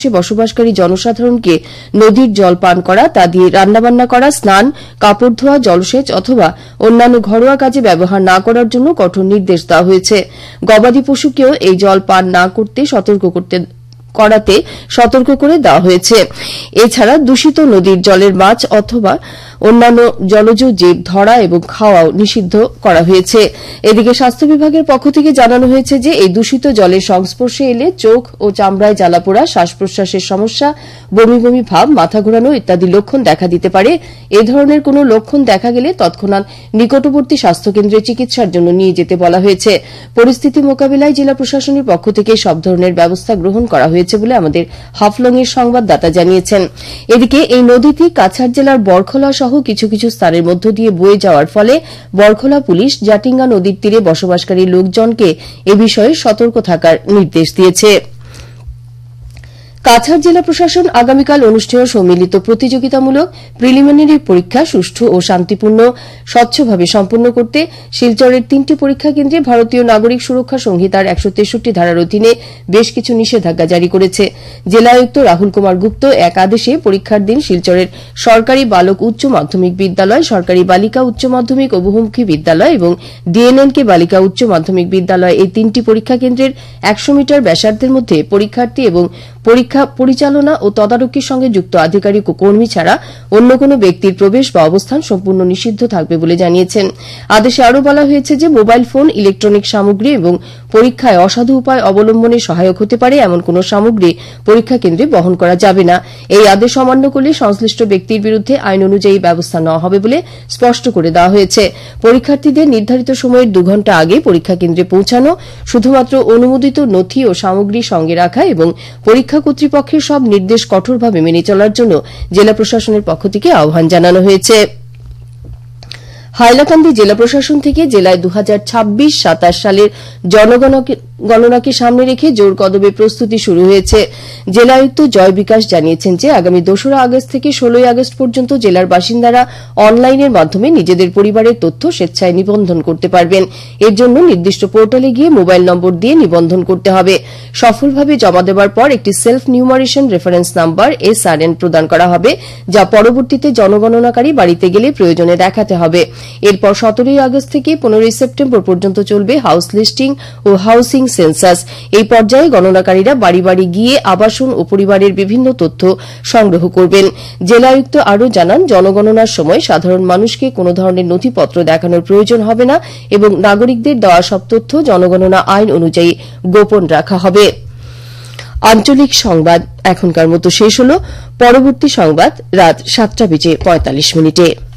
বসবাসকারী জনসাধারণকে নদীর জল পান করা, তা দিয়ে রান্নাবান্না করা, স্নান, কাপড় ধোয়া, জলসেচ অথবা অন্যান্য ঘরোয়া কাজে ব্যবহার না করার জন্য কঠোর নির্দেশ দেওয়া হয়েছে। গবাদি পশুকেও এই জল পান না করতে সতর্ক করে দেওয়া হয়েছে। এছাড়া দূষিত নদীর জলের মাছ অথবা অন্যান্য জলজ জীব ধরা এবং খাওয়াও নিষিদ্ধ করা হয়েছে। এদিকে স্বাস্থ্য বিভাগের পক্ষ থেকে জানানো হয়েছে যে এই দূষিত জলের সংস্পর্শে এলে চোখ ও চামড়ায় জ্বালাপোড়া, শ্বাস প্রশ্বাসের সমস্যা, বমি বমি ভাব, মাথা ঘোরানো ইত্যাদি লক্ষণ দেখা দিতে পারে। এ ধরনের কোন লক্ষণ দেখা গেলে তৎক্ষণাৎ নিকটবর্তী স্বাস্থ্যকেন্দ্রে চিকিৎসার জন্য নিয়ে যেতে বলা হয়েছে। পরিস্থিতি মোকাবিলায় জেলা প্রশাসনের পক্ষ থেকে সব ধরনের ব্যবস্থা গ্রহণ করা হয়েছে বলে আমাদের হাফলংয়ের সংবাদদাতা জানিয়েছেন। এদিকে এই নদীটি কাছাড় জেলার বরখলা সহ কিছু কিছু স্থানের মধ্য দিয়ে বয়ে যাওয়ার ফলে বরখলা পুলিশ জাটিঙ্গা নদীর তীরে বসবাসকারী লোকজনকে এ বিষয়ে সতর্ক থাকার নির্দেশ দিয়েছে। কাছাড় জেলা প্রশাসন আগামীকাল অনুষ্ঠেয় সম্মিলিত প্রতিযোগিতামূলক প্রিলিমিনারি পরীক্ষা সুষ্ঠু ও শান্তিপূর্ণ স্বচ্ছভাবে সম্পন্ন করতে শিলচরের 3টি পরীক্ষা কেন্দ্রে ভারতীয় নাগরিক সুরক্ষা সংহিতার 163 ধারার অধীনে বেশ কিছু নিষেধাজ্ঞা জারি করেছে। জেলা আয়ুক্ত রাহুল কুমার গুপ্ত এক আদেশে পরীক্ষার দিন শিলচরের সরকারি বালক উচ্চ মাধ্যমিক বিদ্যালয়, সরকারি বালিকা উচ্চ মাধ্যমিক ও বহুমুখী বিদ্যালয় এবং ডিএনএনকে বালিকা উচ্চ মাধ্যমিক বিদ্যালয় এই 3টি পরীক্ষা কেন্দ্রের 100 মিটার ব্যাসার্ধের মধ্যে পরীক্ষার্থী এবং পরীক্ষা পরিচালনা ও তদারকির সঙ্গে যুক্ত আধিকারিক ও কর্মী ছাড়া অন্য কোন ব্যক্তির প্রবেশ বা অবস্থান সম্পূর্ণ নিষিদ্ধ থাকবে বলে জানিয়েছেন। আদেশে আরও বলা হয়েছে যে মোবাইল ফোন, ইলেকট্রনিক সামগ্রী এবং পরীক্ষায় অসাধু উপায় অবলম্বনে সহায়ক হতে পারে এমন কোন সামগ্রী পরীক্ষা কেন্দ্রে বহন করা যাবে না। এই আদেশ অমান্য করলে সংশ্লিষ্ট ব্যক্তির বিরুদ্ধে আইন অনুযায়ী ব্যবস্থা নেওয়া হবে বলে স্পষ্ট করে দেওয়া হয়েছে। পরীক্ষার্থীদের নির্ধারিত সময়ের 2 ঘণ্টা আগে পরীক্ষা কেন্দ্রে পৌঁছানো, শুধুমাত্র অনুমোদিত নথি ও সামগ্রী সঙ্গে রাখা এবং পরীক্ষা কর্তৃপক্ষের সব নির্দেশ কঠোরভাবে মেনে চলার জন্য জেলা প্রশাসনের পক্ষ থেকে আহ্বান জানানো হয়েছে। হাইলাকান্দি জেলা প্রশাসন থেকে জেলায় 2026-27 সালের জনগণনাকে সামনে রেখে জোর কদমে প্রস্তুতি শুরু হয়েছে। জেলা আয়ুক্ত জয় বিকাশ জানিয়েছেন যে আগামী 2রা আগস্ট থেকে 16ই আগস্ট পর্যন্ত জেলার বাসিন্দারা অনলাইনের মাধ্যমে নিজেদের পরিবারের তথ্য স্বেচ্ছায় নিবন্ধন করতে পারবেন। এর জন্য নির্দিষ্ট পোর্টালে গিয়ে মোবাইল নম্বর দিয়ে নিবন্ধন করতে হবে। সফলভাবে জমা দেওয়ার পর একটি সেলফ নিউমারেশন রেফারেন্স নাম্বার SRN প্রদান করা হবে, যা পরবর্তীতে জনগণনাকারী বাড়িতে গেলে প্রয়োজনে দেখাতে হবে। এরপর 17ই আগস্ট থেকে 15ই সেপ্টেম্বর পর্যন্ত চলবে হাউস লিস্টিং ও হাউসিং সেন্সাস। এই পর্যায়ে গণনাকারীরা বাড়ি বাড়ি গিয়ে আবাসন ও পরিবারের বিভিন্ন তথ্য সংগ্রহ করবেন। জেলা আয়ুক্ত আরও জানান, জনগণনার সময় সাধারণ মানুষকে কোন ধরনের নথিপত্র দেখানোর প্রয়োজন হবে না এবং নাগরিকদের দেওয়া সব তথ্য জনগণনা আইন অনুযায়ী গোপন রাখা হবে। আঞ্চলিক সংবাদ এখনকার মতো শেষ হল। পরবর্তী সংবাদ রাত 7:45